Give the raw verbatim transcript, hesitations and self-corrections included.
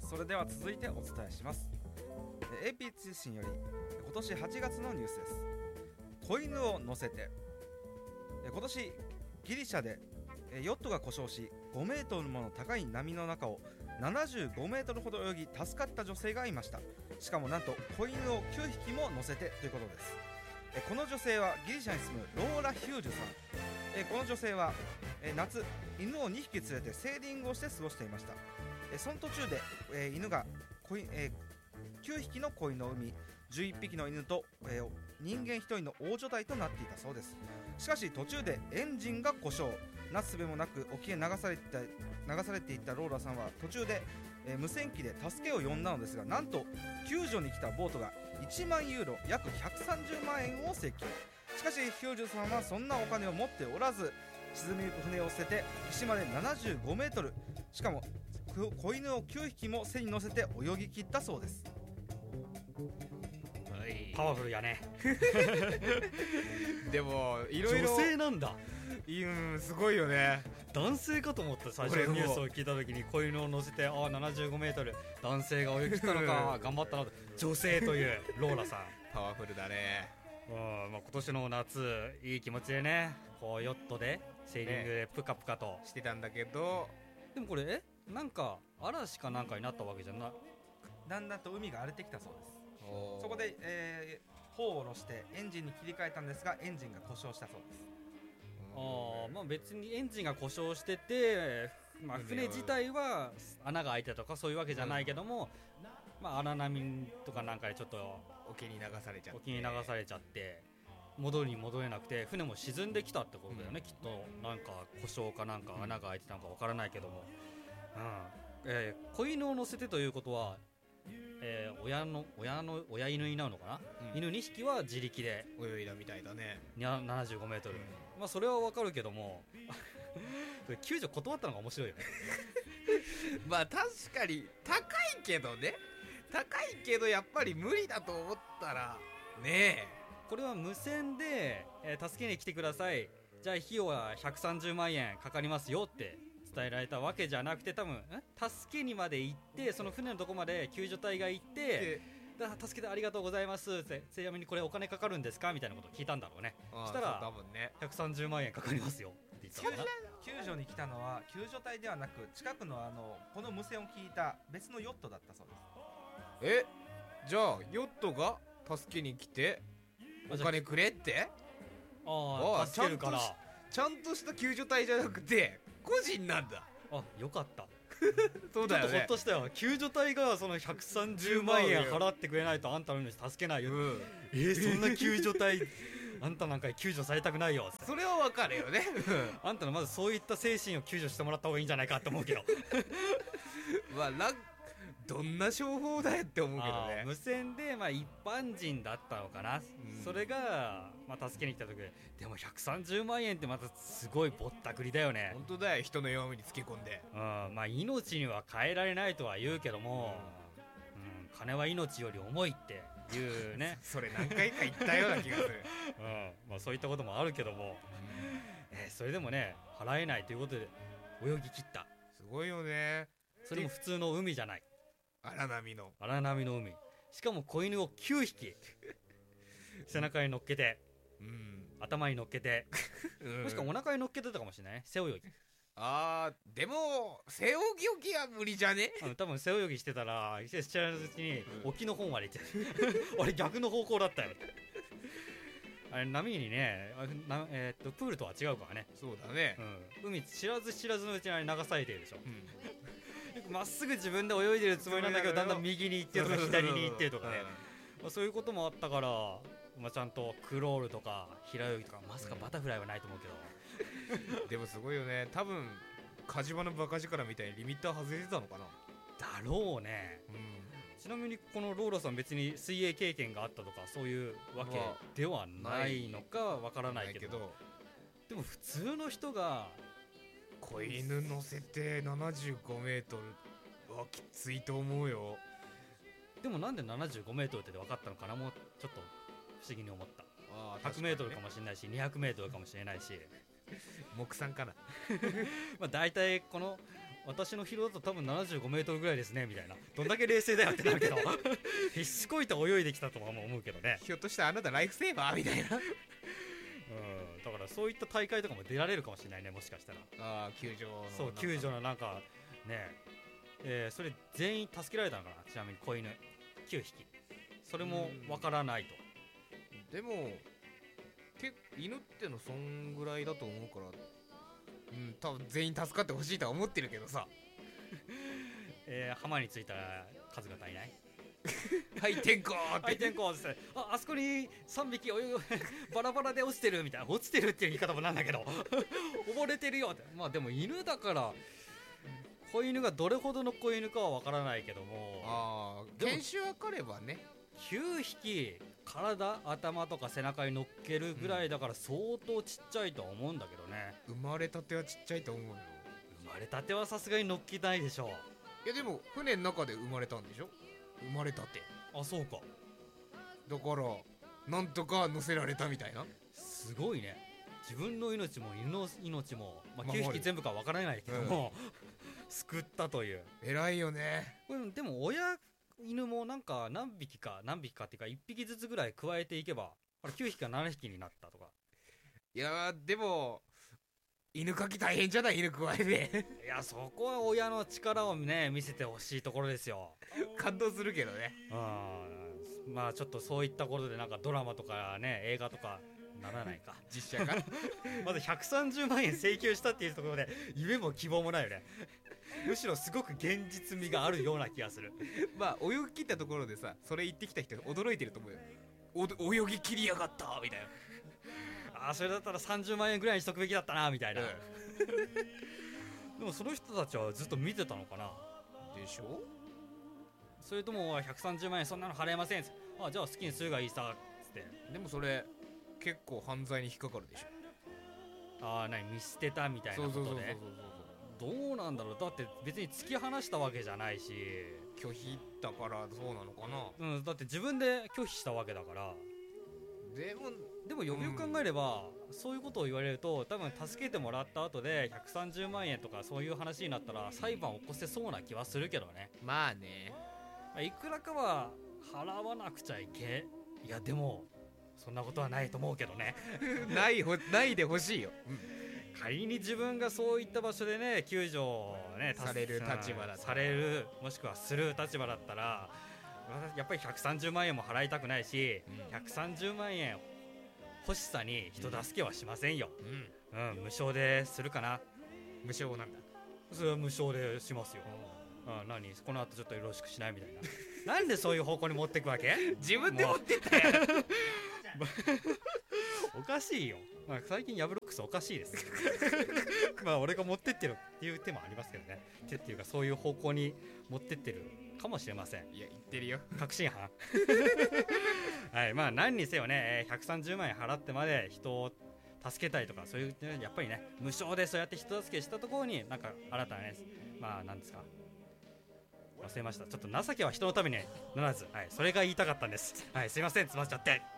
それでは続いてお伝えします。 エーピー 通信より今年はちがつのニュースです。子犬を乗せて。今年ギリシャでヨットが故障しごメートルもの高い波の中をななじゅうごメートルほど泳ぎ助かった女性がいました。しかもなんと子犬をきゅうひきも乗せてということです。この女性はギリシャに住むローラ・ヒュージュさん。この女性は夏犬をにひき連れてセーリングをして過ごしていました。その途中で犬が子犬きゅうひきの子犬を産みじゅういっぴきの犬と人間ひとりの大所帯となっていたそうです。しかし途中でエンジンが故障、なすすべもなく沖へ流されていた、流されていったローラさんは途中で、えー、無線機で助けを呼んだのですが、なんと救助に来たボートがいちまんユーロ約ひゃくさんじゅうまんえんを請求。しかしヒュージュさんはそんなお金を持っておらず、沈みゆく船を捨てて岸までななじゅうごメートル、しかも子犬をきゅうひきも背に乗せて泳ぎ切ったそうです。 パワフルやねでもいろいろ女性なんだ。 うんすごいよね。 男性かと思った最初のニュースを聞いた時に子犬を乗せてああななじゅうごメートル男性が泳ぎ切ったのか頑張ったなと。女性というローラさんパワフルだね。 うん、まあ、今年の夏いい気持ちでねこうヨットでセーリングでプカプカと、 ね、してたんだけど、 でもこれえなんか嵐かなんかになったわけじゃない。 だんだんと海が荒れてきたそうです。そこで、えー、帆を下ろしてエンジンに切り替えたんですがエンジンが故障したそうです。 あ、まあ、別にエンジンが故障してて、まあ、船自体は穴が開いてとかそういうわけじゃないけども、うん、まあ、荒波とかなんかでちょっと沖に流されちゃって沖に流されちゃって戻るに戻れなくて船も沈んできたってことだよね、うん、きっとなんか故障かなんか穴が開いてたのかわからないけども、うんえー、子犬を乗せてということはえー、親の親の親犬になるのかな、うん、犬にひきは自力で泳いだみたいだね。 ななじゅうごメートル、うん、まあそれはわかるけども救助断ったのが面白いよねまあ確かに高いけどね高いけどやっぱり無理だと思ったらねえこれは無線で、えー、助けに来てくださいじゃあ費用はひゃくさんじゅうまんえんかかりますよって伝えられたわけじゃなくて多分助けにまで行ってその船のとこまで救助隊が行ってだから助けてありがとうございますってちなみにこれお金かかるんですかみたいなことを聞いたんだろうね。そしたらひゃくさんじゅうまんえんかかりますよって言ったのかな。 救助に来たのは救助隊ではなく近くのあのこの無線を聞いた別のヨットだったそうです。えじゃあヨットが助けに来てお金くれってああ助けるからちゃんとした救助隊じゃなくて個人なんだ。 あよかったそうだよね、 ちょっとほっとしたよ。救助隊がそのひゃくさんじゅうまんえん払ってくれないとあんたの命助けないよ、うん、えー、そんな救助隊あんたなんか救助されたくないよそれはわかるよねあんたのまずそういった精神を救助してもらった方がいいんじゃないかと思うけどまあどんな商法だよって思うけどね。 無線でまあ一般人だったのかな、うん、それがまあ助けに来た時ででもひゃくさんじゅうまんえんってまたすごいぼったくりだよね。 本当だよ人の弱みにつけ込んで、 うんまあ、命には変えられないとは言うけども、うんうん、金は命より重いっていうねそれ何回か言ったような気がする、 うんまあ、そういったこともあるけども、うんえー、それでもね払えないということで泳ぎ切った。 すごいよね。 それも普通の海じゃない荒波の荒波の海しかも子犬をきゅうひき背中に乗っけて、うん、頭に乗っけて、うん、もしくはお腹に乗っけてたかもしれない背泳ぎ。 あーでも背泳ぎは無理じゃね。 多分背泳ぎしてたら知らないうちに沖の方まで行ってあれ逆の方向だったよあれ波にねな、えー、っとプールとは違うからね。 そうだね、 うん、海知らず知らずのうちに流されているでしょ、うん、まっすぐ自分で泳いでるつもりなんだけどだんだん右に行ってとか左に行ってとかね、まあ、そういうこともあったから、まあ、ちゃんとクロールとか平泳ぎとかまさかバタフライはないと思うけど、 うん、でもすごいよね。多分火事場のバカ力みたいにリミッター外れてたのかな。 だろうね、うん、ちなみにこのローラさん別に水泳経験があったとかそういうわけではないのかわからないけど、けどでも普通の人が子犬乗せてななじゅうごメートルはきついと思うよ。 でもなんでななじゅうごメートルって分かったのかなもうちょっと不思議に思った。 あひゃくメートルかもしれないしにひゃくメートルかもしれないし目算かなまあ大体この私の広だと多分ななじゅうごメートルぐらいですねみたいな、どんだけ冷静だよってなるけど必死こいて泳いできたとは思うけどね。 ひょっとしたらあなたライフセーバーみたいなうん、だからそういった大会とかも出られるかもしれないね、もしかしたら。 ああ球場のそう、救助のなんかね、えーそれ全員助けられたのかな、ちなみに子犬きゅうひき、それもわからないと。 でもけ犬ってのそんぐらいだと思うから、うん多分全員助かってほしいとは思ってるけどさえー浜に着いたら数が足りないはい転校ってはい、天候ですね。あ、あそこにさんびき泳ぐバラバラで落ちてるみたいな、落ちてるっていう言い方もなんだけど溺れてるよって。まあでも犬だから子犬がどれほどの子犬かはわからないけども、 ああでも犬種分かればねきゅうひき体頭とか背中に乗っけるぐらいだから相当ちっちゃいとは思うんだけどね。 生まれたてはちっちゃいと思うよ。 生まれたてはさすがに乗っけないでしょいやでも船の中で生まれたんでしょ、生まれたてう。あ、そうか、 だからなんとか乗せられたみたいな。 すごいね。自分の命も犬の命も、まあ、 守るきゅうひき全部かわからないけども、救ったという。 偉いよね。 うん、でも親犬もなんか何匹か何匹かっていうかいっぴきずつぐらい加えていけばあれきゅうひきかななひきになったとか。 いやーでも犬かき大変じゃない、犬加えていや、そこは親の力をね見せてほしいところですよ。 感動するけどね。 うん、まあちょっとそういったことでなんかドラマとかね映画とかならないか実写化まずひゃくさんじゅうまんえん請求したっていうところで夢も希望もないよね。むしろすごく現実味があるような気がする。 まあ泳ぎ切ったところでさ、それ言ってきた人驚いてると思うよ。お泳ぎ切りやがったみたいな。 ああ、それだったらさんじゅうまんえんぐらいにしとくべきだったなみたいな、 うんでもその人たちはずっと見てたのかな。 でしょ。 それともひゃくさんじゅうまんえんそんなの払えません。あ、じゃあ好きにするがいいさつって。 でもそれ結構犯罪に引っかかるでしょ。 ああ、何見捨てたみたいなことそうそうそうそうでそうどうなんだろう。だって別に突き放したわけじゃないし、 拒否だからそうなのかな。 うん、だって自分で拒否したわけだから。 でもでもよくよく考えれば、そういうことを言われると多分助けてもらった後でひゃくさんじゅうまんえんとかそういう話になったら裁判を起こせそうな気はするけどね。 まあねまあいくらかは払わなくちゃいけ、いやでもそんなことはないと思うけどねないほないでほしいよ、 仮に自分がそういった場所でね救助をねされる立場だったらされるもしくはする立場だったらやっぱりひゃくさんじゅうまんえんも払いたくないし、 うんひゃくさんじゅうまんえん欲しさに人助けはしませんよ、 うんうん、無償でするかな。 無償なんだ。 それは無償でしますよ、うん、何この後ちょっとよろしくしないみたいななんでそういう方向に持ってくわけ自分で持ってったよおかしいよ、まあ、最近ヤブロックスおかしいですまあ俺が持ってってるっていう手もありますけどね。手っていうかそういう方向に持ってってるかもしれません。 いや言ってるよ。 確信犯はい、まあ何にせよね、えーひゃくさんじゅうまんえん払ってまで人を助けたいとかそういう、ね、やっぱりね無償でそうやって人助けしたところになんか新たなね、まあ何ですか忘れました。ちょっと情けは人のためにならず、はい、それが言いたかったんです。はい、すいません、つまっちゃって。